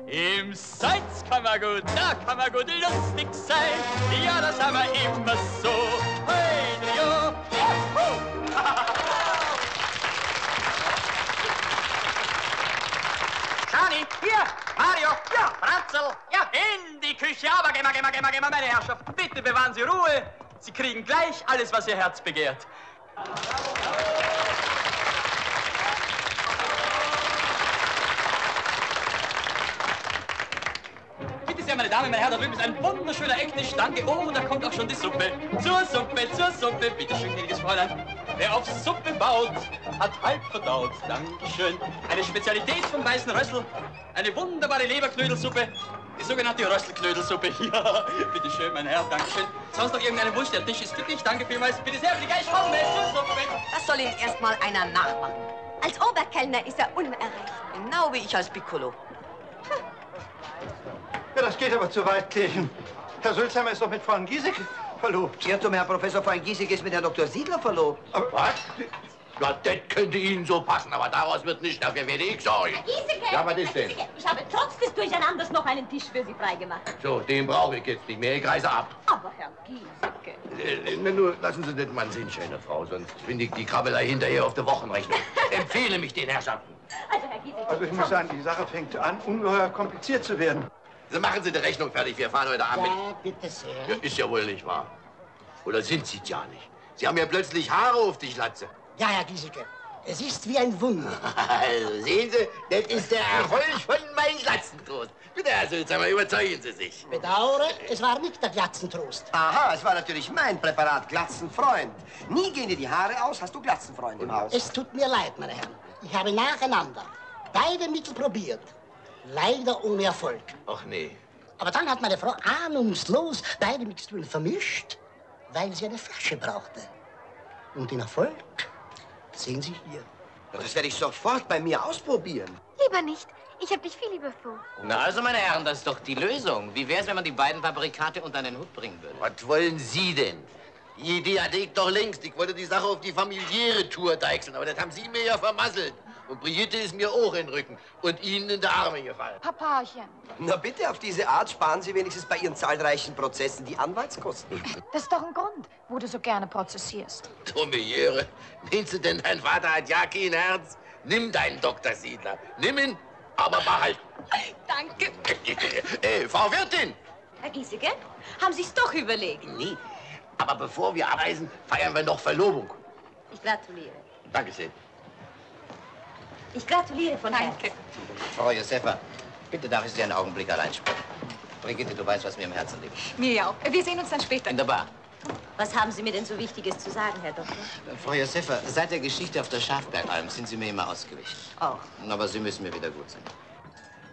Im Salzkammergut, da kann man gut lustig sein. Ja, das haben wir immer so. Hey, Trio, juhu! Schani, hier, Mario, ja, Franzl, ja, in die Küche, aber geh mal, meine Herrschaft, bitte bewahren Sie Ruhe. Sie kriegen gleich alles, was Ihr Herz begehrt. Bitte sehr, meine Damen, meine Herren, da drüben ist ein wunderschöner Ecktisch, danke. Oh, da kommt auch schon die Suppe. Zur Suppe, bitte schön, gnädiges Fräulein. Wer auf Suppe baut, hat halb verdaut. Dankeschön. Eine Spezialität vom Weißen Rössel. Eine wunderbare Leberknödelsuppe. Die sogenannte Rösselknödelsuppe. Ja, bitte schön, mein Herr, dankeschön. Sonst noch irgendeine Wunsch? Der Tisch ist glücklich. Danke vielmals. Bitte sehr, bitte gleich kommen. Zur Suppe. Das soll Ihnen erst mal einer nachmachen. Als Oberkellner ist er unerreicht. Genau wie ich als Piccolo. Ja, das geht aber zu weit, Klärchen. Herr Sulzheimer ist doch mit Frau Giesecke verlobt. Irrtum, Herr Professor, Frau Giesecke ist mit Herrn Dr. Siedler verlobt. Aber was? Ja, das könnte Ihnen so passen, aber daraus wird nicht, dafür werde ich sorgen. Herr Giesecke! Ja, was ist denn? Giesecke, ich habe trotz des Durcheinanders noch einen Tisch für Sie freigemacht. So, den brauche ich jetzt nicht mehr, ich reise ab. Aber Herr Giesecke... Nur lassen Sie das mal sehen, schöne Frau, sonst finde ich die Krabbelei hinterher auf der Wochenrechnung. Empfehle mich den Herrschaften. Also, Herr Giesecke... Also ich muss sagen, die Sache fängt an, ungeheuer kompliziert zu werden. So, machen Sie die Rechnung fertig, wir fahren heute Abend. Ja, bitte sehr. Ja, ist ja wohl nicht wahr. Oder sind Sie es ja nicht? Sie haben ja plötzlich Haare auf die Schlatze. Ja, Herr Giesecke, es ist wie ein Wunder. Also, sehen Sie, das ist der Erfolg von meinem Glatzentrost. Bitte, Herr Sulzheimer, überzeugen Sie sich. Bedauere, es war nicht der Glatzentrost. Aha, es war natürlich mein Präparat, Glatzenfreund. Nie gehen dir die Haare aus, hast du Glatzenfreund im Haus. Es tut mir leid, meine Herren. Ich habe nacheinander beide Mittel probiert. Leider ohne Erfolg. Ach nee. Aber dann hat meine Frau ahnungslos beide Mixturen vermischt, weil sie eine Flasche brauchte. Und den Erfolg sehen Sie hier. Das werde ich sofort bei mir ausprobieren. Lieber nicht. Ich hab dich viel lieber so. Na also, meine Herren, das ist doch die Lösung. Wie wär's, wenn man die beiden Fabrikate unter einen Hut bringen würde? Was wollen Sie denn? Die Idee hatte ich doch längst. Ich wollte die Sache auf die familiäre Tour deichseln, aber das haben Sie mir ja vermasselt. Und Brigitte ist mir auch in den Rücken und Ihnen in die Arme gefallen. Papachen. Na bitte, auf diese Art sparen Sie wenigstens bei Ihren zahlreichen Prozessen die Anwaltskosten. Das ist doch ein Grund, wo du so gerne prozessierst. Dumme Jöre. Meinst du denn, dein Vater hat ja kein Herz? Nimm deinen Dr. Siedler. Nimm ihn, aber behalten. Danke. Frau Wirtin! Herr Giesecke, haben Sie es doch überlegt? Nee, aber bevor wir abreisen, feiern wir noch Verlobung. Ich gratuliere. Dankeschön. Ich gratuliere von Herzen. Frau Josefa, bitte darf ich Sie einen Augenblick allein sprechen. Brigitte, du weißt, was mir im Herzen liegt. Mir ja auch. Wir sehen uns dann später. In der Bar. Was haben Sie mir denn so Wichtiges zu sagen, Herr Doktor? Frau Josefa, seit der Geschichte auf der Schafbergalm sind Sie mir immer ausgewichen. Auch. Aber Sie müssen mir wieder gut sein.